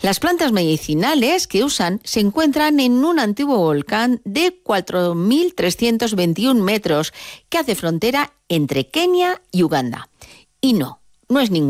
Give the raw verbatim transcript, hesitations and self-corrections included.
Las plantas medicinales que usan se encuentran en un antiguo volcán de cuatro mil trescientos veintiún metros que hace frontera entre Kenia y Uganda. Y no, no es ningún